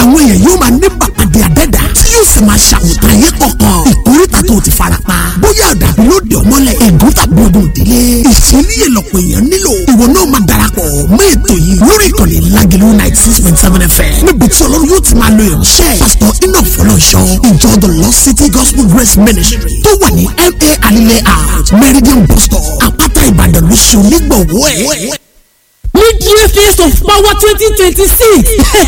àwọn èèyàn yóò máa ní bàpàdé àdẹ́dà tí yóò sì máa ṣàwòtán ayé kọ̀ọ̀kan. ìkórìtà tó ti farapa bóyá àdàbí ló dé ọmọlẹ̀ ègún tàbí ogun ìdílé ìṣẹ́níyè lọ́pọ̀ èèyàn nílò. ìwọ náà máa darapọ̀ mọ́ ètò yìí lórí ìkànnì Lágẹ̀lú 96.7 FM níbi tí Ọlọ́run yóò ti máa lo ìránṣẹ́ pásítọ̀ Enoch Fọlọ́runṣọ́ ìjọ The Lost City Gospel Grace Ministry tó wà ní MA Alile House Meridian Bus Stop Àpáta Ìbàdàn ló ṣe onígbọ̀wọ́ ẹ̀. Mid-year Feast of Power 2026.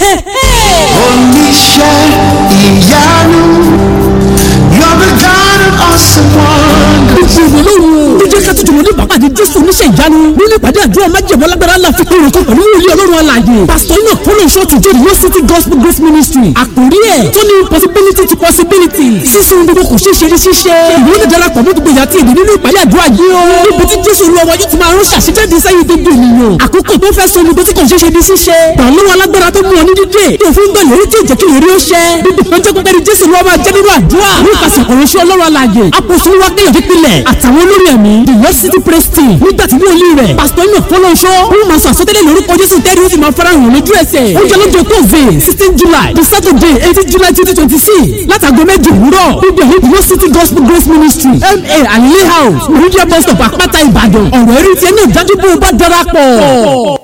Oníṣẹ́ ìyanu, you're the God of awesome wonders. Gbogbo Ọlọ́run ló jẹ́ ká tuntun ní ìpàdé Jésù oníṣẹ́ ìyanu nínú ìpàdé àdúrà májèmọ́ alágbára ńlá fi kúrò kan pẹ̀lú ìwúrí Ọlọ́run alààyè. Pásítọ̀ Enoch Fọlọ́runṣọ́ ti jẹ́ Lost City Gospel Grace Ministry. Àkòrí ẹ̀ tó ní possibility to possibility. Sísun gbogbo kò ṣeé ṣe ní ṣíṣe. Ìwé ní darapọ̀ mọ́ gbogbo ìyàtí èdè nínú ìpàdé àdúrà yìí o. Níbi tí Jésù lọ wájú ti máa ránṣẹ́ àṣejáde sẹ́yìn gbogbo ènìyàn. Àkókò tó fẹ́ sọ olùgbé tí kò ṣeé ṣe ní ṣíṣe. Pẹ̀lú alágbára tó mú ọ ní dídè. Yóò fún gbọ́ ìlérí tí ìjẹ́ kí ìlérí ó ṣẹ. Bíbí ìpẹ́jọ́ pípẹ́ ni Jésù lọ́wọ́ máa jẹ́ nínú àdúrà. Nípasẹ̀ ìránṣẹ́ Ọlọ́run alààyè. Àpòsù wa kéèyàn pípilẹ̀. Àtàwọn olórí ẹ̀mí. The Lost City Praise Team. Nígbà tí wọ́n lé rẹ̀. Pásítọ̀ Enoch Fọlọ́runṣọ́. Wọ́n máa sọ àsọtẹ́lẹ̀ lórúkọ Jésù tẹ́lẹ̀ ó sì máa fara hàn lójú ẹsẹ̀. Ó jẹ́ lọ́jọ́ Thursday 16 July to Saturday 18 July 2026. Látàgọ́ méjì òwúrọ̀. Níbi ẹ̀yìn The Lost City Gospel Grace Ministry. MA Alile House. Meridian Bus Stop Àpáta Ìbàdàn. Ọ̀rọ̀ ẹ̀rí tiẹ̀ náà dájú bó o bá darapọ̀.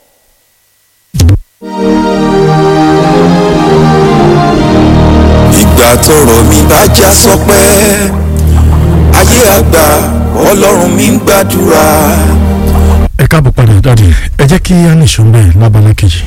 Ìgbà tọ́rọ̀ mi bá já sọpẹ́ ayé àgbà Ọlọ́run mi ń gbàdúrà. Ẹ káàbọ̀ padà dáadé, ẹ jẹ́ kí á nìṣó bẹ́ẹ̀ lábala kejì.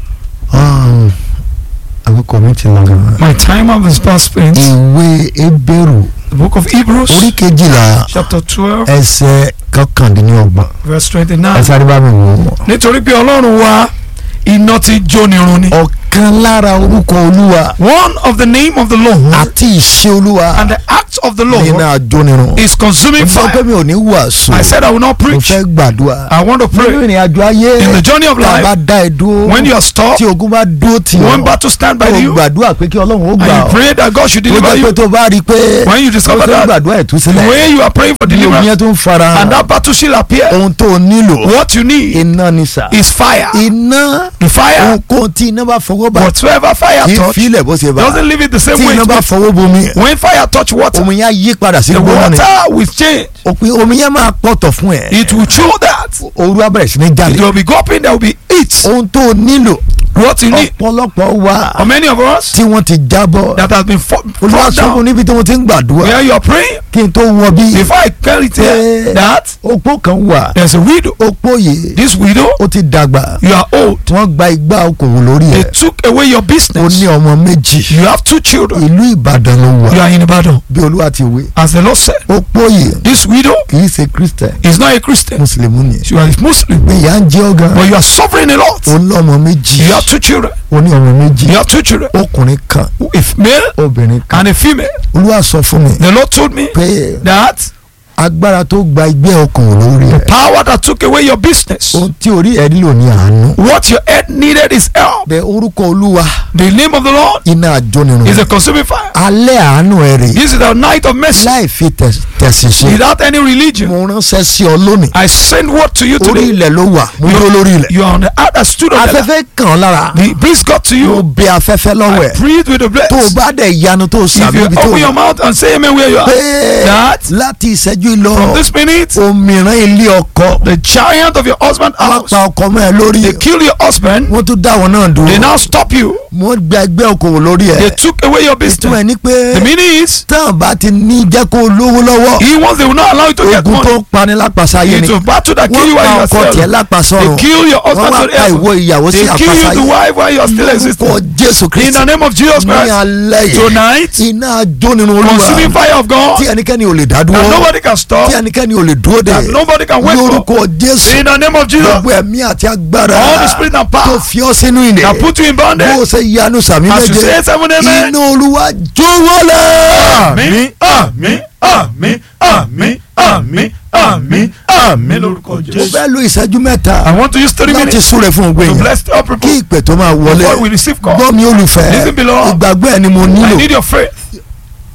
Àkókò mi ti lọ. My time of this past spent. Ìwé Hébérù. The book of Hebrews. Orí kejìlá. Chapter 12. Ẹsẹ̀ kọkàndínlọ́gbọ̀n. Verse 29. Ẹ sáré bá mi wò ó. Nítorí pé Ọlọ́run wa iná ti jónirun ni. Ọ̀kan lára orúkọ Olúwa. One of the name of the Lord. Àti ìṣe Olúwa. And the acts of the Lord. Iná jónirun. Is consuming fire. Mo sọ pé mi ò ní wàásù. I said I will not preach. Mo fẹ́ gbàdúrà. I want to pray. Nínú ìrìn àjò ayé. In the journey of life. Tá a bá dá ẹ dúró. When you are stopped. Tí ogun bá dúró tì ọ́. One battle stand by you. O gbàdúrà pé kí Ọlọ́run ó gbà ọ́. And you pray that God should deliver you. Ó jẹ́ pé tó bá rí i pé. When you discover that. O gbàdúrà ìtúsílẹ̀. The way you are praying for deliverance. Ìyẹn tó ń fara. And that battle shall appear. Ohun tó o nílò. What you need. Iná ni sà. Is fire. Iná. The fire. Ohunkóhun tí iná bá fọwọ́ bá. Whatsoever fire touch. Kì í filẹ̀ bó ṣe bá. Doesn't leave it the same way. Tí iná bá fọwọ́ bomi. When fire touch water. Omi yẹn á yí padà sí the gbóná ni. water will change. Omi yẹn máa pọ̀tọ̀ fún ẹ. It will show that. Òru á bẹ̀rẹ̀ sí ní jalè. It will be gulping, there will be heat. Ohun tó o nílò. What you need. Ọ̀pọ̀lọpọ̀ wà. Or many of us. Tí wọ́n ti jábọ́. That has been fall down. Níbi tí wọ́n ti ń gbàdúrà. Where you are praying. Kí n tó wọ bí. Before I tell it here. That. Opó kan wà. There is a widow. Opó yìí. This widow. Ó ti dàgbà. You are old. Wọ́n gba igbá okòwò lórí ẹ̀. They took away your business. O ní ọmọ méjì. You have 2 children. Ìlú Ìbàdàn ló wà. You are in Ìbàdàn. Bí Olúwa ti wí. As the Lord said. Opó yìí. This widow. Kì í ṣe Christian. Is not a Christian. Mùsùlùmí ni. You are a Muslim. Ìyà ń jẹ ọ́ gan. But you are suffering a lot. O ní ọmọ méjì. You have 2 children. O ní ọmọ méjì. You have 2 children. Ọkùnrin kan. A male. Obìnrin kan. And a female. Olúwa sọ fún mi. The Lord told me. Pé. That. Agbára tó gba ẹgbẹ́ ọkàn lórí ẹ̀. Power that took away your business. Ohun tí orí ẹ̀ nílò ní àánú. What your head needed is help. Bẹ́ẹ̀ orúkọ Olúwa. The name of the Lord. Iná àjónirun. Is a consuming fire. Alẹ́ àánú ẹ̀ rè. This is the night of mercy. Láì fi tẹ̀sí ṣe. Without any religion. Mo ránṣẹ́ sí ọ lónìí. I send word to you today. Orí ilẹ̀ ló wà. Mo dúró lórí ilẹ̀. You are on the earth that stood on the land. Afẹ́fẹ́ kàn án lára. The breeze got to you. Mo bẹ afẹ́fẹ́ lọ́wọ́ ẹ̀. I breathe with the breath. Tó o bá dẹ̀ yanu tó o If sàbí you ibi tó o open your mouth and say amen where you are. That. Láti ìṣẹ́jú ìlọ. From this minute. Òmìrán ilé ọkọ. The giant of your husband's Wọ́n house. pa ọkọ mọ́ ẹ lórí. They kill your husband. Wọ́n tún dá wọn náà dúró. They now stop you. Wọ́n gba ẹgbẹ́ okòwò lórí ẹ̀. They took away your business. Ìtumọ̀ ẹ̀ ni pé. The meaning is. Tán bá ti ní jẹ́ kó lówó lọ́wọ́. He wants, they will not allow you to get Ogun money. tó pani lápasáyé ni. It's a battle that kill you while you are Wọ́n pa ọkọ tiẹ̀ still. lápasọ̀rọ̀. They kill your husband Wọ́n to wá pa ìwọ ìyàwó sí They kill you àpasáyé. the wife while you are still Lórúkọ existing. Jésù In Kristi. the name of Jesus Ní Christ. alẹ́ yìí. Tonight. Iná ajónirun Olúwa. Consuming fire of God. Tí ẹnikẹ́ni ò lè dá dúró. That nobody can stop. Tí ẹnikẹ́ni ò lè dúró dè. That nobody can wait for. Lórúkọ Jésù. In the name of Jesus. Gbogbo ẹ̀mí àti agbára. All the spirit and Tó power. fi ọ́ sínú ìdè. That put you in bondage. Bó o ṣe yanu sàmì As you méje. say 7 amen. Iná Olúwa jó wọlé. Àmín, àmín, àmín, àmín, àmín, àmín, àmín lórúkọ Mo Jésù. fẹ́ lo ìṣẹ́jú mẹ́ta. I want to use 3 láti minutes súre fún ògbé to yẹn. bless all people. Kí ìpè tó máa wọlé. Before we receive call. Gbọ́ mi olùfẹ́. Listen below. Ìgbàgbọ́ ẹ̀ ni mo I nílò. need your faith.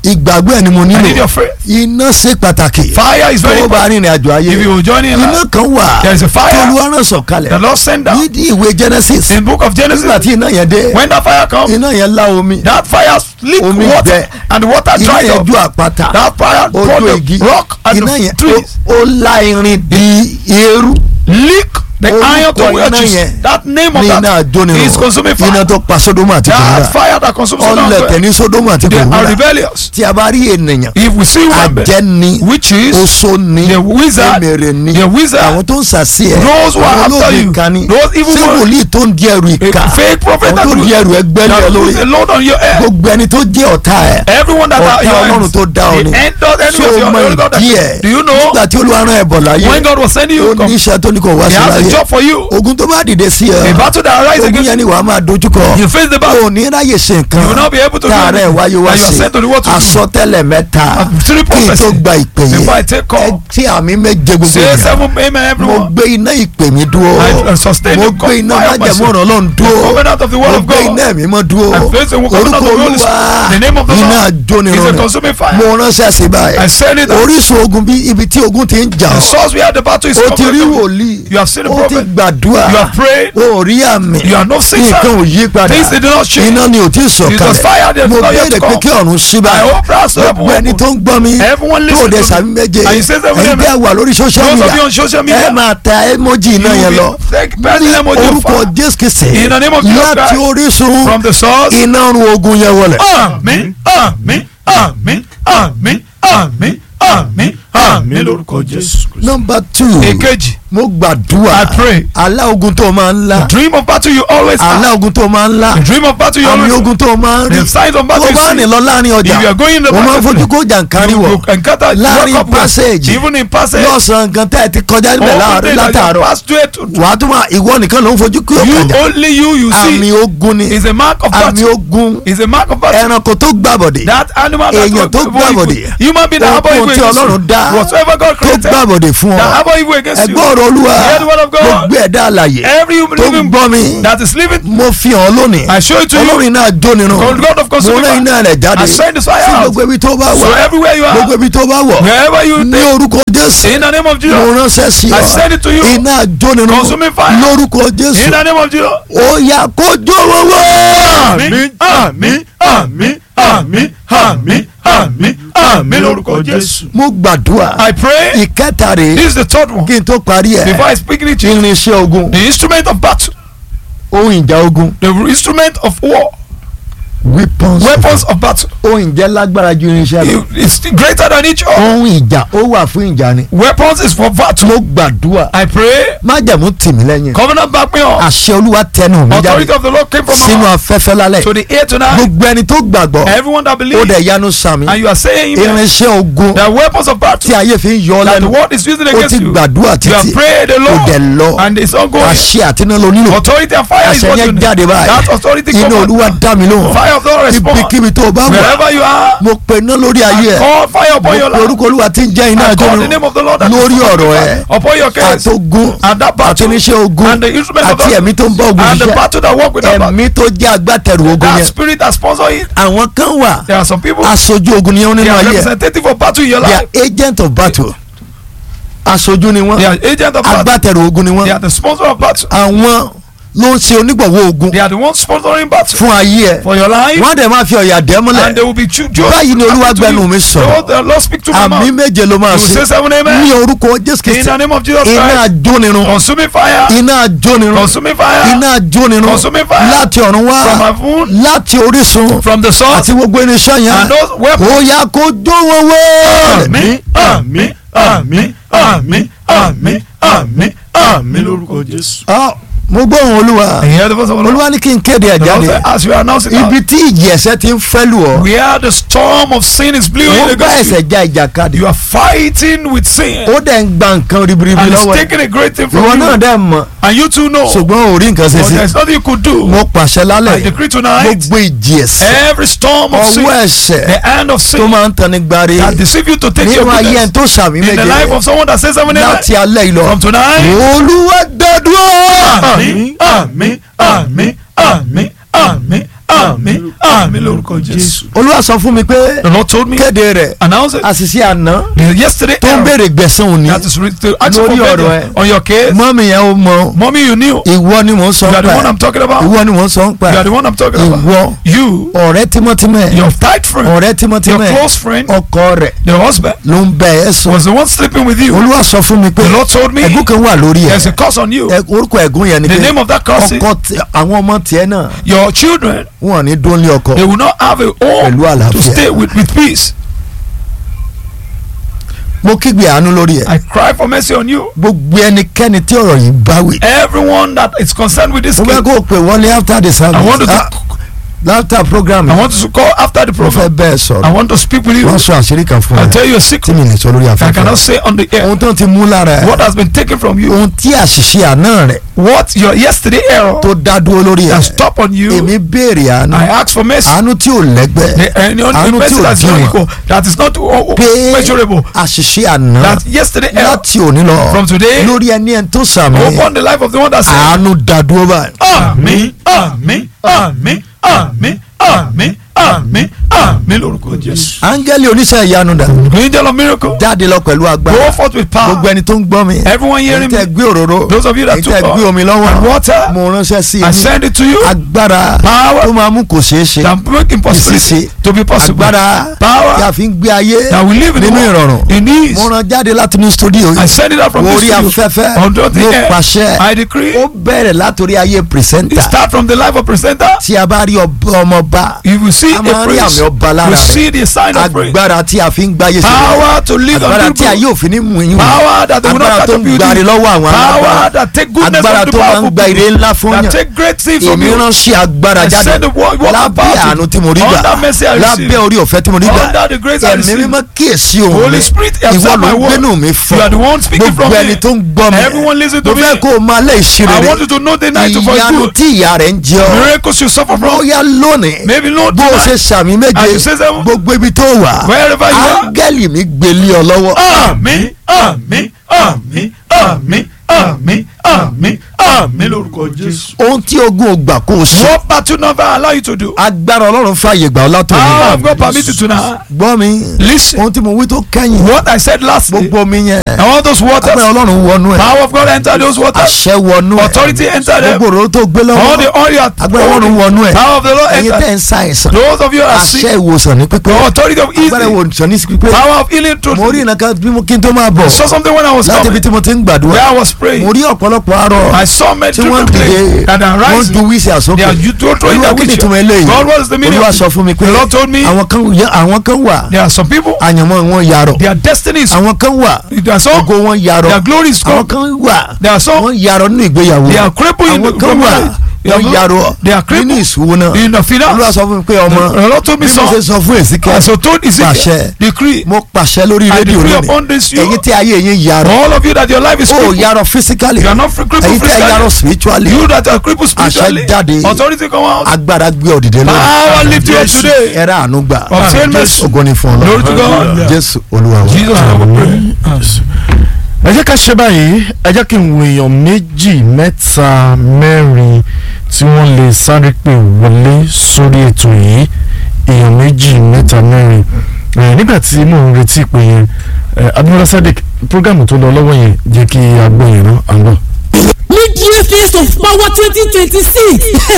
ìgbàgbọ́ ẹ̀ ni mo I need nílò your faith. iná ṣe pàtàkì Fire is very tó bá important. rìnrìn àjò ayé If you join in iná life, kan wà there is a fire. tó Olúwa rán The sọ̀kalẹ̀ Lord sent down ní ìwé Genesis in book of Genesis. nígbà tí iná yẹn dé When that fire comes, iná yẹn lá omi that fire leak Omi water gbẹ. and the water iná dried yẹn up. jó àpáta That fire ó poured jó the igi rock and iná the yẹn trees. ó lá irin di eérú Leak the iron to Orúkọ iná wedges. yẹn That name of ní iná that àjónirun is consuming iná fire. tó pa Sódómù àti That Gòmórà fire that consumes Sodom and ọlẹ̀tẹ̀ Gomorrah. ní Sódómù àti They are Gòmórà rebellious. tí a bá rí ènìyàn If we see one àjẹ́ ni witches, oṣó ni the wizard, èmèrè ni the wizard, àwọn tó ń sàsí ẹ̀ those who are àwọn after olóògbé you, ìka ni those evil ṣé ones, wòlíì tó ń di ẹrù ìka a fake prophet àwọn that tó ń di ẹrù ẹgbẹ́ lé that ẹ puts lórí a load on your head. gbogbo ẹni tó jẹ́ ọ̀tá ẹ̀ Everyone that are ọ̀tá your Ọlọ́run enemies, tó dá ọ ni the end of enemy ṣé of o your mọ Holy God. ìdí ẹ̀ Do you know nígbà tí Olúwa rán ẹ bọ̀ láyé when God was sending you ó to come, ní iṣẹ́ tó ní kò wá He sí has a láyé job for you. ogun tó bá dìde sí A ẹ battle that arises ogun against yẹn ni you, wàá máa dojúkọ you face the battle. ò ní ráyè ṣe You will nǹkan not be able to do tààrẹ anything. wáyé wá And you are sí sent to the world to do. àsọtẹ́lẹ̀ mẹ́ta Three kí n tó prophecies. gba ìpè yìí Before I take ẹ call, tí àmì méje gbogbo say ènìyàn seven amen mo everyone. gbé iná ìpè mi dúró I sustain mo the gbé iná fire of my májẹ̀mú soul. ọ̀rọ̀ Ọlọ́run The dúró covenant of the word mo of gbé God. iná ẹ̀mí mọ́ dúró I face the covenant of orúkọ the Holy Olúwa Spirit. The name of the iná Lord àjónirun is a rẹ̀ consuming fire. mo ránṣẹ́ sí I báyìí send it out. orísun ogun bí ibi tí ogun ti ń jà The ọ́ source where the battle is o ti rí coming from. wòlíì You have seen the o ti prophet. gbàdúrà You have prayed. o rí àmì You are not sick. nǹkan ò yí padà Things they do not change. iná ni ò tí ì It was fire that sọ̀kalẹ̀ mo is not yet béèrè to pé come. kí ọ̀run ṣí I báyìí hope that's gbogbo ẹni tó ń gbọ́ mi Everyone tó o listen dẹ̀ to sàmì me. méje And you say seven ẹ̀yin amen. tẹ́ wà lórí social Those of media you on social media, ẹ máa tẹ emoji iná you yẹn will lọ take personal emoji ní of orúkọ fire. Jésù Kristi In the name of Jesus láti Christ. orísun From the source. iná run ogun yẹn wọlẹ̀. Àmín, àmín, àmín, àmín, àmín, àmín, àmín lórúkọ Jésù. Number 2 Èkejì, mo gbàdúrà I pray. àlá ogun tó máa ń lá dream of battle you always have. àlá ogun tó máa ń lá The dream of battle you àmì always ogun tó máa ń rí The signs of battle tó you bá see. rìn lọ láàrin ọjà If you are going in the o máa ń market, fojú kó jàǹkárí wọ̀ you encounter láàrin walk up with- passage even in passage. lọ́sàn-án gan tẹ́ ẹ ti kọjá níbẹ̀ All day that you látàárọ̀ pass through it, wàá tún máa ìwọ nìkan ló ń fojú kó you kàjà only you àmì see ogun ni is a mark of àmì battle. ogun Is a mark of battle. ẹranko tó gbàbọ̀dẹ̀ That animal that èèyàn tó gbàbọ̀dẹ̀ human being that harbor evil ohun tí against Ọlọ́run you. dá Whatsoever God tó created gbàbọ̀dẹ̀ fún that ọ harbor evil against you. ẹgbọ́n ọ̀rọ̀ Olúwa Hear the word of God. gbogbo ẹ̀dá àlàyé Every human tó ń living gbọ́ mi that is living, mo fi hàn lónìí I show it to you. Ọlọ́run náà jónirun God of mo consuming rán iná rẹ̀ jáde I send the fire sí out. gbogbo ibi tó bá So wà everywhere you gbogbo are, ibi tó bá wọ̀ wherever you ní take, orúkọ Jésù in the name of mo Jesus, ránṣẹ́ sí I ọ send it to you. iná jónirun Consuming fire. lórúkọ In Jésù the name of Jesus. ó yá kó jó wọ́wọ́. Àmín, àmín, àmín, àmín, àmín, àmín, àmín lórúkọ Jésù. mo gbàdúrà I pray. ìkẹta rèé This is the third one. kí n tó parí ẹ̀ Before I speak it to you, irinṣẹ́ ogun the instrument of battle, ohun ìjà ogun the instrument of war, weapons of battle. ohun ìjà lágbára ju irinṣẹ́ lọ It's greater than each other. ohun ìjà ó wà fún ìjà ni Weapons is for battle. mo gbàdúrà I pray. májẹ̀mú tì mí lẹ́yìn Covenant back me up. àṣẹ Olúwa tẹnu mi jáde Authority of the Lord came from sínú our afẹ́fẹ́ lálẹ́ to the ear tonight. gbogbo ẹni tó gbàgbọ́ Everyone that ó believes dẹ̀ yanu sàmì and you are saying amen, irinṣẹ́ ogun the weapons of tí battle ayé fi ń yọ ọ́ that the lẹ́nu world is using ó against ti you. gbàdúrà You have títí prayed the ó dẹ̀ Lord lọ and it's ongoing. àṣẹ àtinú ló nílò Authority and fire is àṣẹ what you yẹn need. jáde báyìí That authority inú come Olúwa out. dá mi lóhùn Fire of the Lord respond. ibikíbi tó o bá wà Wherever you are, mo pe iná lórí ayé ẹ call fire upon your mo pe life. orúkọ Olúwa tí ń jẹ́ iná I call the àjọyọ̀ name of the Lord that lórí is ọ̀rọ̀ ẹ upon your case. àtogun And that battle àtiníṣẹ́ ogun and the instrument of àti battle ẹ̀mí tó ń bá ogun and the ṣiṣẹ́ battle that work with that battle. ẹ̀mí tó jẹ́ agbátẹrù ogun That yẹn spirit that sponsor it. àwọn kan wà There are some people. aṣojú ogun ni wọ́n They nínú are ayé ẹ representative of battle in your they life. are agent of battle aṣojú ni They wọ́n are agent of battle. agbátẹrù ogun ni They wọ́n are the sponsor of battle. àwọn ló ń ṣe onígbọ̀wọ́ ogun They are the ones sponsoring battle fún ayé ẹ for your life. wọ́n á dẹ̀ máa fi ọ̀yà dẹ́ And mọ́lẹ̀ they will be choosing. báyìí ni Olúwa gbẹnu mi sọ̀rọ̀ The Lord speak to my àmì mouth. méje ló máa You will ṣe say seven amen. ní orúkọ Jésù In Kristi the name of Jesus iná Christ. àjónirun Consuming fire. iná àjónirun Consuming fire. iná àjónirun Consuming fire. láti ọ̀run wá From heaven. láti orísun From the source. àti gbogbo irinṣẹ́ And yẹn those weapons. ó yá kó jó wọn wó. Àmín, àmín, àmín, àmín, àmín, àmín, àmín lórúkọ Jésù. mo gbóhùn Olúwa And hear the voice of the Lord. Olúwa ní kí n kéde ẹ̀ The Lord jáde said, as you announce it ibi out, tí ìjì ẹ̀ṣẹ̀ ti ń fẹ́ lù ọ́ where the storm of sin is blowing wọ́n bá against you, ẹ̀ṣẹ̀ já ìjàkadì you are fighting with sin. ó dẹ̀ ń gba nǹkan ribiribi And it's lọ́wọ́ ẹ̀ taking a great thing ìwọ from náà you. dẹ̀ mọ̀ And you too know. ṣùgbọ́n ò rí nǹkan ṣe But sí there's nothing you could do. mo pàṣẹ I lálẹ́ decree tonight, gbogbo ìjì ẹ̀ṣẹ̀ every storm of sin, ọwọ́ ẹ̀ṣẹ̀ the hand of tó sin máa ń tani gbárí that deceive you to take your nínú ayé ẹ̀ goodness tó sàmì in the life méje of someone that says something láti alẹ́ ìlọ from tonight. Olúwa dádúró. Àmín, àmín, àmín, àmín, àmín, àmín àmín àmín lórúkọ Jésù. Olúwa sọ fún mi pé The Lord told me, kéde rẹ̀ announce it, àṣìṣe àná yesterday tó ń error béèrè gbẹ̀san òní that is to ask for lórí ọ̀rọ̀ vengeance ẹ. on your case. mọ́mì yẹn ó mọ Mommy, you knew. ìwọ ni mò ń sọ You are the pa one I'm talking about. ìwọ ni mò ń sọ pa You are the one I'm talking about. ìwọ You, ọ̀rẹ́ tímọ́tímọ́ your tight friend, ọ̀rẹ́ your tímọ́tímọ́ close friend, ọkọ rẹ̀ your husband ló ń bẹ ẹ sọ. was the one sleeping with you. Olúwa sọ fún mi pé The Lord told me ẹ̀gún kan wà lórí there's a ẹ̀ curse on you. orúkọ ẹ̀gún yẹn ni The pé name of that curse is ọkọ àwọn ọmọ tiẹ̀ náà your children. wọn ní dóńlé ọkọ They will not have a home pẹ̀lú àlàáfíà. to stay with peace. mo kígbe àánú lórí ẹ̀ I cry for mercy on you. gbogbo ẹnikẹ́ni tí ọ̀rọ̀ yìí bá wí. Everyone that is concerned with this mo case, fẹ́ kó o pè wọlé after the I want service to after program I want to call after the mo fẹ́ program. bẹ́ẹ̀ I sọ̀rọ̀ want to speak with you. wọ́n sọ àṣírí kan fún I'll ẹ tell you a tí secret mi lè sọ lórí I cannot afẹ́fẹ́ say on the air. ohun tó ti mú lára What ẹ̀ has been taken from you, ohun tí àṣìṣe àná rẹ̀ what your yesterday error tó dá dúró lórí that ẹ̀ stop on you, èmi béèrè àánú I ask for mercy. àánú tí ò lẹ́gbẹ́ The àánú tí mercy ò that's not díwọ̀n equal, that is not pé measurable. àṣìṣe àná That yesterday error láti òní lọ from today lórí ẹni ẹni tó sàmì upon the life of the one that said, àánú dá dúró báyìí. Àmín, àmín, àmín, àmín, àmín, àmín, àmín lórúkọ Jésù. áńgẹ́lì oníṣẹ́ ìyanu dà Angel of miracle, jáde lọ pẹ̀lú agbára go forth with gbogbo power. ẹni tó ń gbọ́ mi Everyone hearing ẹni tẹ́ me, gbé òróró those of you that ẹni took tẹ́ gbé oil omi lọ́wọ́ and water, mo ránṣẹ́ sí I i send it to you. agbára Power tó máa mú kò ṣeé ṣe that make impossibility ìṣiṣe to be possible. agbára Power tí a fi ń gbé ayé that we live in the nínú world ìrọ̀rùn in ease. mo rán jáde láti ní studio I send it out from orí this studio. afẹ́fẹ́ On the mo air, pàṣẹ I decree. ó bẹ̀rẹ̀ látòrí ayé It pìrìsẹ́ńtà start from the life of presenter. tí a bá rí ọmọọba You will see a a máa rí praise. àmì ọba lára You see rẹ̀ the sign of praise. agbára tí a fi ń gbáyé sí Power to live agbára and tí a do yóò fi ní mú yín Power that they will not agbára catch tó up ń with gbari you. lọ́wọ́ àwọn Power alágbára that take goodness agbára from the tó máa ń powerful gba ire people. ńlá fún That yàn take great things from èmi you. ránṣẹ́ agbára I jáde send the word of lábẹ́ power àánú tí mo rí gbà under mercy I receive. lábẹ́ orí ọ̀fẹ́ tí mo rí gbà Under the grace I ẹ̀mí receive. mímọ́ kíyèsí òun mi Holy Spirit ìwọ accept ló my ń word. gbénú mi fún You are the one speaking from gbogbo me. ẹni tó ń gbọ́ mi Everyone listen to mo fẹ́ me. kó o máa lé I ìṣirere want you to know the night for ìyanu good. tí ìyá rẹ̀ ń jẹ ọ́ Miracles you suffer from. bóyá lónìí Maybe not bó o ṣe tonight. sàmì As méje you say seven. gbogbo ibi tó wà Wherever you are. áńgẹ́lì mi gbélé ọ lọ́wọ́ Àmín, àmín, àmín, àmín, àmín, àmín, àmín lórúkọ Jésù. ohun tí ogun ò gbà kó o ṣe What battle never allow you to do. agbára ọlọ́run fàyè gbà ọ́ látòrí Power of God permit you to now. gbọ́ mi Listen. ohun tí mo wí tó kẹ́yìn What I said last day. gbogbo mi yẹn All those waters. agbára ọlọ́run wọnú ẹ̀ Power of God enter those waters. àṣẹ wọnú ẹ̀ Authority enter them. gbogbo òróró tó gbé All lọ́wọ́ the oil you are agbára ọlọ́run wọnú ẹ̀ Power of the Lord ẹ̀yin enter. tẹ́ ń ṣàìsàn Those of you that are àṣẹ sick. ìwòsàn ní pípé The authority of agbára healing. ìwòsàn ní pípé Power of healing truth. mo rí ìnàkan bí mo kí n tó máa bọ̀ I saw something when I was láti ibi coming. tí mo ti ń gbàdúrà Where I was praying. mo rí ọ̀pọ̀lọpọ̀ arọ I saw men tí wọ́n triple dìde play and are wọ́n rising. ju wíṣí They àsókè are you to throw in olúwa the kí ni kitchen. ìtumọ̀ eléyìí God, what is the meaning olúwa of sọ it? fún mi pé The Lord told me àwọn kan wà there are some people, àyànmọ́ wọn yarọ their destiny is, àwọn kan wà there are some, ògo wọn yarọ their glory is àwọn gone. kan wà There are some, wọ́n yarọ nínú ìgbéyàwó they are crippled in àwọn the kan from wà marriage. They are wọ́n yarọ they are nínú crippled ìṣòwò náà in the olúwa finance. sọ fún mi pé ọmọ The Lord told me bí mo ṣe so. sọ fún Èsíkẹ́ And so told Ezekiel, pàṣẹ decree, mo pàṣẹ lórí I rédíò decree lónìí upon this you, ẹ̀yin tí ayé yín yarọ all of you that your life is ó crippled. yarọ physically You are not crippled ẹ̀yin tí ẹ yarọ physically. spiritually You that are crippled spiritually. jáde. Authority come out. agbára gbé ọ dìde lónìí Power lift you up today. ẹ̀rọ àánú gbà Obtain mercy. ògo ni fún Glory to Ọlọ́run God. Jésù Olúwa wa. Jesus name we pray. ẹ jẹ́ ká ṣe báyìí ẹ jẹ́ kí n wo èèyàn méjì mẹ́ta mẹ́rin tí wọ́n lè sáré pè wọlé sórí ètò yìí èèyàn méjì mẹ́ta mẹ́rin nígbà tí mò ń retí pé yẹn Abímbọ́lá Sadiq programu tó lọ lọ́wọ́ yẹn jẹ́ kí a gbọ́ yẹn náà à ń bọ̀. Mid-year Feast of Power 2026.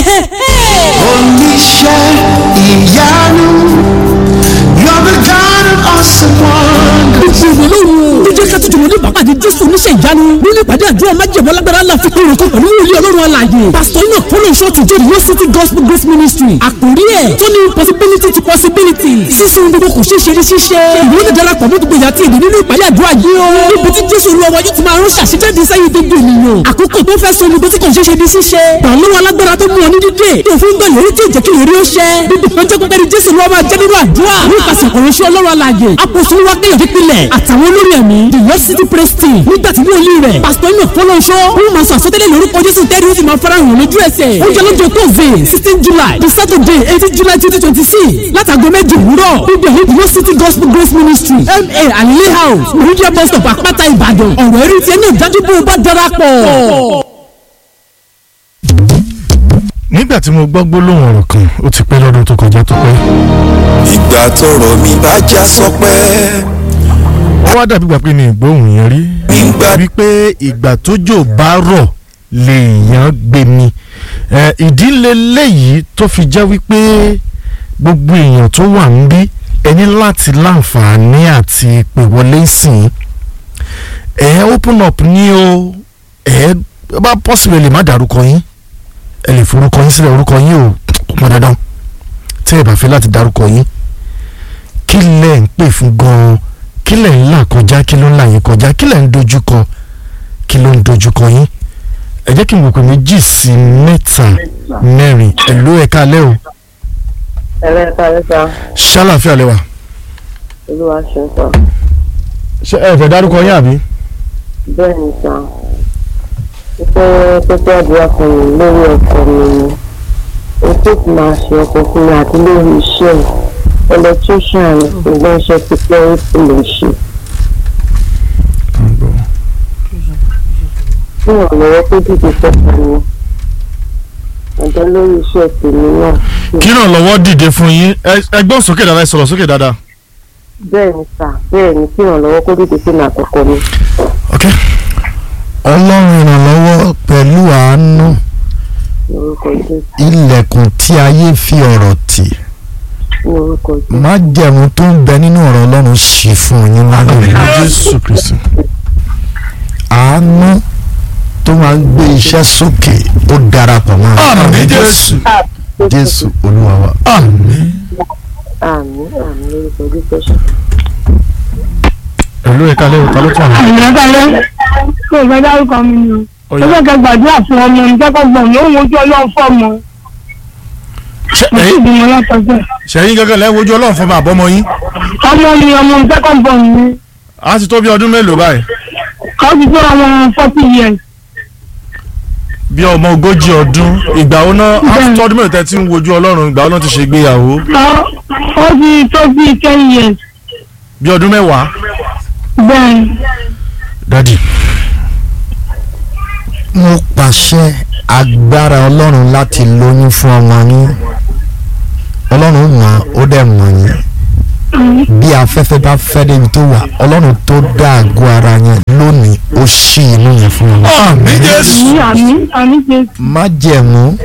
Oníṣẹ́ ìyanu, you're the God of awesome wonders. Gbogbo olóhùn jíjẹ́ ká tuntun ní bàbá àti Jésù oníṣẹ́ ìyanu nínú ìpàdé àdúrà májèmọ́ lágbára ńlá fi kúrò kan pẹ̀lú ilé Ọlọ́run alààyè. Pásítọ̀ iná fọlọ́ ìṣọ́ọ̀tì jẹ́ Rio City Gospel Grace Ministry. Àkòrí ẹ̀ tó ní possibility to possibility. Sísun gbogbo kò ṣeé ṣe ní ṣíṣe. Ìwé ní darapọ̀ mọ́ gbogbo ìyàtí èdè nínú ìpàdé àdúrà yìí o. Níbi tí Jésù olúwa wa yóò ti máa ránṣẹ́ àṣejáde sẹ́yìn gbogbo ènìyàn. Àkókò tó fẹ́ sọ níbo tí kò ṣeé ṣe ní ṣíṣe. Pàlọ́wọ́ alágbára tó mú ọ ní dídè. Tó fún gbọ́ lórí tí ò jẹ́ kí lórí ó ṣẹ. Bíbí pẹ́jọ́ pẹ́pẹ́ ni Jésù olúwa máa jẹ́ nínú àdúrà. Nípasẹ̀ ìránṣẹ́ Ọlọ́run alààyè. Àpòsí wa kéèyàn dípìlẹ̀. Àtàwọn olórí ẹ̀mí. The Lord City Praise Team. Nígbà tí wọ́n yí rẹ̀. Pásítọ̀ iná fọlọ́nṣọ́. Wọ́n máa sọ àsọtẹ́lẹ̀ lórúkọ Jésù tẹ́lẹ̀ ó sì máa fara hàn lójú ẹsẹ̀. Ó jẹ́ lọ́jọ́ Thursday 16 July to Saturday 18 July 2026. Látàgọ́ méjì òwúrọ̀. Bíbí ẹ̀hìn The Lord City Gospel Grace Ministry. MA Alile House. Meridian Bus Stop Àpáta Ìbàdàn. Ọ̀rọ̀ ẹ̀rí tiẹ̀ náà dájú bó o bá darapọ̀. nígbà tí mo gbọ́ gbólóhùn ọ̀rọ̀ kan ó ti pẹ́ lọ́dún tó kọjá tó pẹ́. ìgbà tọ́rọ̀ mi bá já sọpẹ́. ó wá dàbí gbà pé mi ìgbóhùn yẹn rí wípé ìgbà tójò bá rọ̀ lèèyàn gbé mi. ìdílé léyìí tó fi jẹ́ wípé gbogbo èèyàn tó wà ń bí ẹni láti láǹfààní àti pè wọlé sìn open up ní o bá possible lè má dárúkọ yín ẹ lè forúkọ yín sílẹ̀ orúkọ yín ò pọn dandan tí ẹ bá fẹ́ láti dárúkọ yín kí lẹ̀ ń pè fún gan-an kí lẹ̀ ń là kọjá kí ló ń là yín kọjá kí lẹ̀ ń dojúkọ kí ló ń dojúkọ yín ẹ jẹ́ kí n wò pé 2 sí 3 4 ẹ̀ ló ẹ̀ka alẹ́ o. ẹlẹ́ka lẹ́ka. ṣàlàfíà lẹ́wà. olúwa ṣe ń sọ. ṣé ẹ fẹ́ dárúkọ yín àbí. bẹ́ẹ̀ ni sà pípẹ́ àdúrà fún mi lórí ọkọ mi ni o tó ti máa ṣe ọkọ fún mi àti lórí iṣẹ́ electrician ìgbọ́n iṣẹ́ pípẹ́ ó sì lè ṣe. fún ìrànlọ́wọ́ tó dìde sọ́kàn mi ọ̀dọ́ lórí iṣẹ́ tèmi náà. kí ìrànlọ́wọ́ dìde fún yín ẹgbọ́n sókè dáadáa ẹ sọ̀rọ̀ sókè dáadáa. bẹ́ẹ̀ ni sà bẹ́ẹ̀ ni kí ìrànlọ́wọ́ kó dìde sí mi àkọ́kọ́ mi. ok. ọlọ́run ìrànlọ́wọ́ pẹ̀lú àánú ilẹ̀kùn tí ayé fi ọ̀rọ̀ tì májẹ̀mú tó ń bẹ nínú ọ̀rọ̀ ọlọ́run ṣì fún yín lálẹ́ Jésù Kristi. àánú tó máa ń gbé iṣẹ́ sókè ó darapọ̀ mọ́ àmín Jésù. Jésù Olúwa wa. àmín. àmín lórúkọ Jésù. ẹ̀lú ẹ̀ka lẹ́wọ̀ ta ló tún àná. àyìnbá kò fẹ́ dárúkọ mi ni o ó fẹ́ kẹ́ gbàdúrà fún ọmọ mi kẹ́kọ̀ọ́ gbọ̀n mi ó ń wojú ọlọ́run fọ́ọ̀mù mo sì bímọ látọ̀jọ́. ṣẹ́yìn gẹ́gẹ́ lẹ́ wojú ọlọ́run fún àbọ́mọ yín. ọmọ mi kẹ́kọ̀ọ́ gbọ̀n mi. a ti tó bí ọdún mélòó báyìí. kọ́ ti tó àwọn 40 years. bí ọmọ 40 ọdún ìgbà wo náà a ti tọ́dún mélòó tẹ́ tí ń wojú ọlọ́run ìgbà wo náà ti ṣe ìgbéyàwó. ó ti tó bí 10 years. bí ọdún 10. bẹ́ẹ̀. dadi. mo pàṣẹ agbára ọlọ́run láti lóyún fún ọmọ yín ọlọ́run mọ̀ ó dẹ̀ mọ̀ yín bí afẹ́fẹ́ bá fẹ́ débi tó wà ọlọ́run tó dá àgọ́ ara yẹn lónìí ó ṣí inú yẹn fún ọmọ. àmín Jésù. àmín Jésù. májẹ̀mú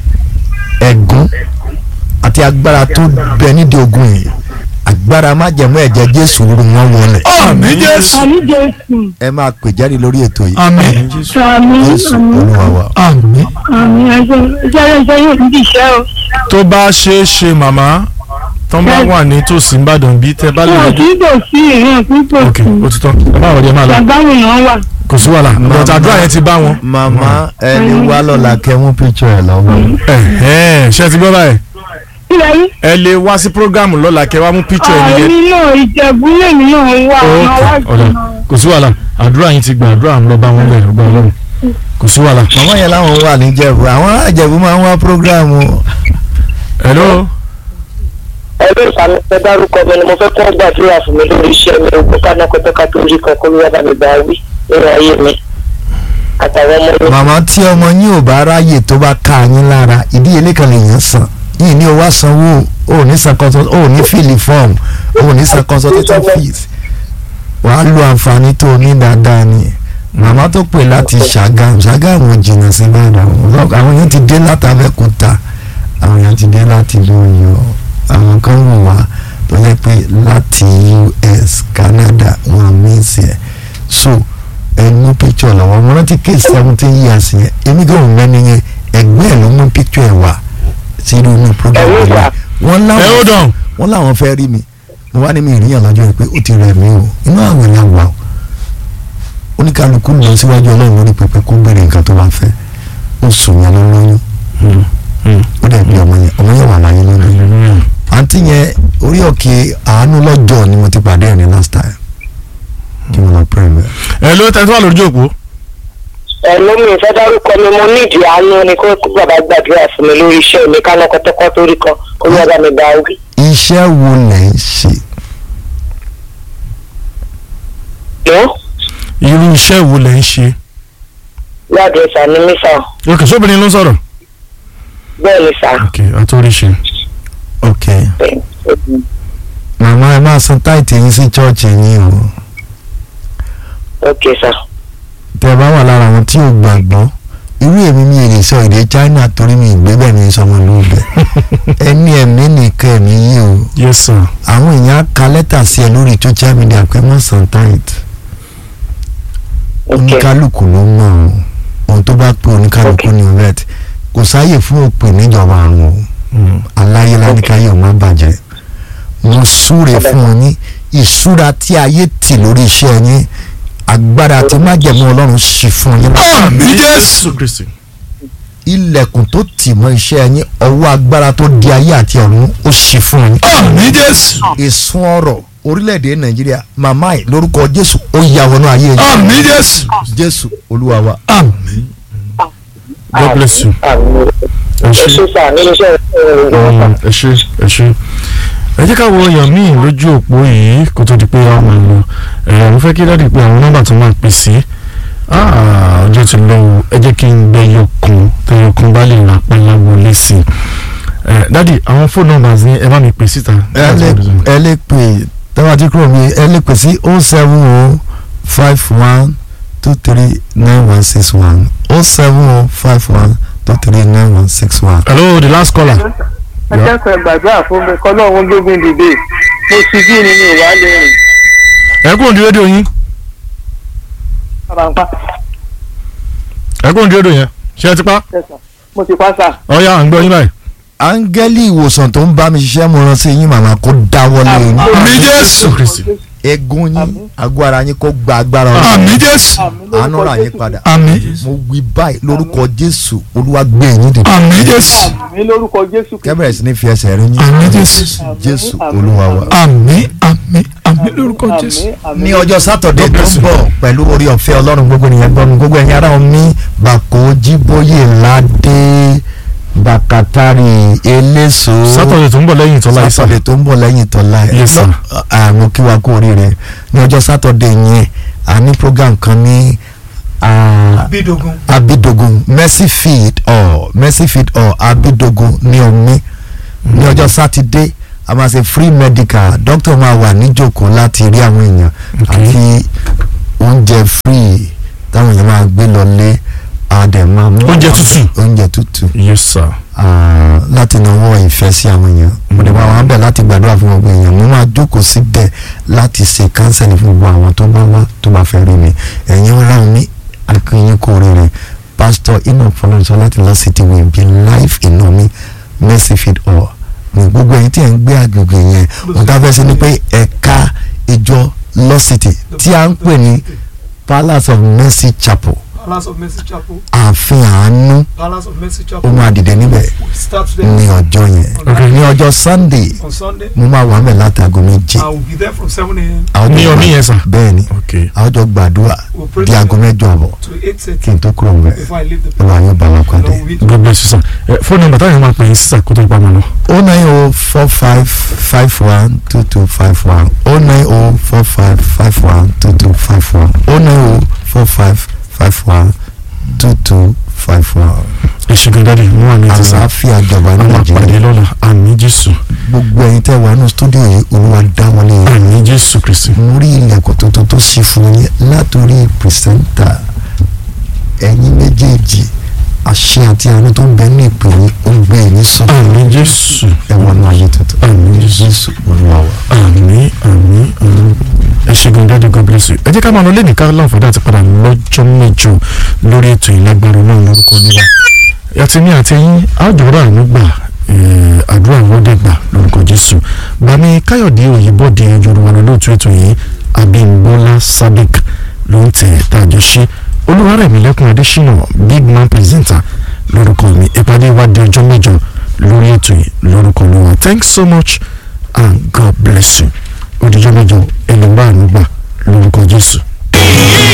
ẹ̀gún àti agbára tó bẹ nídìí ogun yìí agbára májẹ̀mú ẹ̀jẹ̀ Jésù lórí wọn wọlé. àmín Jésù. àmín Jésù. ẹ máa pè jáde lórí ètò yìí. àmín Jésù Olúwa wa. àmín. àmín ẹjẹ yóò ní ìṣe o. tó bá ṣeé ṣe màmá tó bá wà ní tòsí Ìbàdàn bí tẹ́ bá lè wọn kì í tò sí èèyàn kì í tò ok sí. ó ti tán ẹ má wọlé ẹ má lọ àgbáwò náà wà. kò sí wàhálà bọ̀tà àdúrà yẹn ti bá wọn. màmá ẹni wá lọ́la kẹ́ mú píkṣọ̀ ẹ̀ lọ́wọ́. ṣé ti gbọ́ báyìí ilẹ̀ yìí. ẹ lè wá sí prógámù lọ́la kẹ́ wá mú píkṣọ̀ ẹ̀ nìyẹn. èmi náà Ìjẹ̀bú lèmi náà wà àwọn ọ̀dà kò sí wàhálà àdúrà yín ti gbà àdúrà ń lọ bá wọn bẹ̀rẹ̀ ọgbà Ọlọ́run kò sí wàhálà. màmá yẹn láwọn wà ní Ìjẹ̀bú àwọn Ìjẹ̀bú máa ń wá prógráàmù. hello. ẹgbẹ́ ìsàmìfẹ́ dárúkọ mi ni mo fẹ́ kọ́ gbàdúrà fún mi lórí iṣẹ́ mi ògbó kánákọ́tọ́ká tó rí kan kó ló wá bá mi bá wí nínú ayé mi àtàwọn ọmọ mi. màmá tí ọmọ yín ò bá ráyè tó bá ká yín lára ìdíyelé kan lèèyàn san yìí ní owó sanwó ò ní san ò ní fìlì fọ́ọ̀mù ò ní san consultation fees wàá lo àǹfààní tó ní dáadáa ni màmá tó pè láti Ṣàgámù jìnnà sí Ìbàdàn àwọn yẹn ti dé láti Abẹ́òkúta àwọn yẹn ti dé láti lóyún àwọn kan wò wá tó yẹ pé láti US Canada wọn mísì ẹ so ẹnu picture lọ́wọ́ mo rántí case 17 years yẹn èmi gan òun mẹ́ni yẹn ẹgbẹ́ ẹ̀ ló mú picture ẹ̀ wá sí inú program yẹn wọ́n láwọn fẹ́ rí mi mo wá ní mi ìrìyàn lọ́jọ́ yìí pé ó ti rẹ̀ mí o inú àwọn èèyàn wà o oníkálukú lọ síwájú Ọlọ́run lórí pẹpẹ kó bẹ̀rẹ̀ nǹkan tó bá fẹ́ ó sùn yẹn ló lóyún ó dẹ̀ bí ọmọ yẹn wà láyé lónìí àǹtí yẹn orí òkè àánú lọ́jọ́ ni mo ti pàdé ẹ̀ ní last time kí wọ́n lọ pray mẹ́. ẹ ló tẹ́ tó wà lójú òpó. ẹ ló mi ìfẹ́ dárúkọ mi mo ní ìdí àánú ni kó bàbá gbàdúrà fún mi lórí iṣẹ́ mi kánákọ́tọ́kọ́ tó rí kan kó ló wá bá mi bá wí. iṣẹ́ wo lẹ̀ ń ṣe. irú iṣẹ́ wo lẹ̀ ń ṣe. ládùúgbò ní mísà. ok sóbìnrin ló ń sọ̀rọ̀. bẹ́ẹ̀ ni sà. ok àtúnríṣe. ok màmá ẹ máa san táìtì yín sí chọ́ọ̀chì yín o. ok sà. tẹ́ ẹ bá wà lára àwọn tí ò gbàgbọ́ irú èmi mi lè sọ èdè China torí mi ìgbé bẹ́ẹ̀ ni sọmọ lóògbé ẹni ẹ̀mí nìkan ẹ̀mí yìí o. yes sir. àwọn èèyàn ka lẹ́tà sí ẹ lórí social media pé wọ́n san táìtì. oníkálukú ló mọ̀ ohun tó bá pé oníkálukú ní vet kò sáyè fún òpè níjọba àrùn o aláyé lánìkáyé ò má bàjẹ́ mo súre fún ọ ní ìṣúra tí ayé tì lórí iṣẹ́ yín agbára tí májẹ̀mú Ọlọ́run ṣí fún yín. àmín Jésù Kristi. ilẹ̀kùn tó tì mọ́ iṣẹ́ yín ọwọ́ agbára tó di ayé àti ọ̀run ó ṣí fún yín. àmín Jésù ìsun ọrọ̀ orílẹ̀-èdè Nàìjíríà màmá ẹ̀ lórúkọ Jésù ó yà wọnú ayé yín. àmín Jésù Jésù Olúwa wa. àmín. God bless you. ẹ ṣe sà nínú iṣẹ́ ẹ ṣe ẹ jẹ́ ká wo èèyàn míì lójú òpó yìí kó tó di pé a máa lọ mo fẹ́ kí dáàdi pé àwọn nọ́mbà tó máa pè sí ọjọ́ ti lọ ẹ jẹ́ kí n gbé yọkùn bá lè rà pálá wọlé sí i dáàdi àwọn fóònù nọ́mbà ní ẹ bá mi pè síta. ẹ lè pè tẹ́wọ́n àti kúrò mi ẹ lè pè sí 07051239161 07051239161. hello the last caller. ẹ jẹ́sẹ̀ gbàdúrà fún mi kọ́ lọ́wọ́ gbógun dìde mo ti bí ni mi ò wá lè rìn. ẹ kúrò ní rédíò yín. ẹ kúrò ní rédíò yẹn ṣé ẹ ti pa. mo ti pa sà. ọ̀ya à ń gbọ́ yín báyìí. áńgẹ́lì ìwòsàn tó ń bá mi ṣiṣẹ́ mo rán sí yín màmá kó dáwọ́lé yín. àmín Jésù egun yín àgọ́ ara yín kó gba agbára ọ̀rọ̀. àmín Jésù àánú ra yín padà. àmín mo wí báyìí lórúkọ Jésù Olúwa gbé yín dìde. àmín Jésù àmín lórúkọ Jésù. kẹ́bẹ̀rẹ̀ sí ní fi ẹsẹ̀ rẹ̀ yín. àmín Jésù Jésù Olúwa wa. àmín àmín àmín lórúkọ Jésù. ní ọjọ́ sátọ̀dé tó ń bọ̀ pẹ̀lú orí ọ̀fẹ́ Ọlọ́run gbogbo ènìyàn gbọ́ mi gbogbo ẹ̀yin ará omi Bàkó Jíbóyè Ládé Bàkátárì Eléso. sátọ̀dé tó ń bọ̀ lẹ́yìn ìtọ́lá yìí. sátọ̀dé tó ń bọ̀ lẹ́yìn ìtọ́lá yìí. yes sir. mo kí wa kú oríire ní ọjọ́ sátọ̀dé yẹn a ní program kan ní Abidogun Mercy Feed Abidogun ní omi ní ọjọ́ sátidé a máa ṣe free medical doctor máa wà níjókòó láti rí àwọn èèyàn àti oúnjẹ free táwọn èèyàn máa gbé lọ lé àdèmá oúnjẹ tútù yes sir. láti náwó ìfẹ́ sí àwọn èèyàn mo dẹ̀ máa wà bẹ̀ láti gbàdúrà fún gbogbo èèyàn mo máa jókòó síbẹ̀ láti ṣe kánsẹ́lì fún gbogbo àwọn tó bá wá tó bá fẹ́ rí mi ẹ̀yin ọ̀ràn mi akínyìn kò rere Pastor Enoch Fọlọ́runṣọ́ láti Lost City will be live in omi Mercy Feed all ní gbogbo ẹ̀yin tí ẹ̀ ń gbé àgbègbè yẹn mo dá fẹ́ sí ni pé ẹ̀ka ìjọ Lost City tí a ń pè ní Palace of Mercy Chapel ààfin àánú ó máa dìde níbẹ̀ ní ọjọ́ yẹn ní ọjọ́ Sunday mo máa wà mẹ́ láti aago méje ní omi yẹn sà. bẹ́ẹ̀ ni àwọn jọ gbàdúrà di aago mẹ́jọ àbọ̀ kí n tó kúrò mẹ́ olúwa yóò bá wa pàdé. gbogbo sísan fóònù nọ́mbà táwọn máa pè é sísà kó tó pa mọ́ lọ. 09045512251 09045512251 09045512251. ìṣègùn dáadé mo wà ní ti sá. àlàáfíà jọba ní Nàìjíríà pàdé lọ́la àmín Jésù. gbogbo ẹ̀yin tẹ́ wà ní stúdíò yìí Olúwa dáwọ́lé yìí. àmín Jésù Kristi. mo rí ilẹ̀kùn tuntun tó ṣí fún yín látòrí pìrìsẹ́ńtà ẹ̀yin méjèèjì àṣẹ àti àánú tó ń bẹ ní ìpè yín ó ń gbé yín sọ. àmín Jésù. ẹ̀wọ̀n náà ayé tuntun. àmín Jésù Olúwa wa. àmín àmín àmín. ẹ ṣègùn dáadé God bless you. ẹ jẹ́ ká máa lọ lẹ́nìí ká láǹfààní àti padà lọ́jọ́ mẹ́jọ lórí ètò ìlágbára náà lórúkọ níwá. yàtí ní àti yín àjọ̀rọ̀ àánú gbà àdúrà ìwọ́dẹ̀ gbà lórúkọ Jésù. bàmí Káyọ̀dé Òyìnbọ̀dé Yorùbá lóòtú ètò yìí Abímbọ́lá Sadiq ló ń tẹ̀ tàjọ ṣe Olúwarẹ̀mílẹ́kùn Adésínà big man presenter lórúkọ mi ìpàdé ìwádìí ọjọ́ mẹ́jọ lórí ètò yìí lórúkọ Olúwa. Thanks so much and God bless you. òdìjọ́ mẹ́jọ ẹlòmíràn àánú gbà lórúkọ Jésù.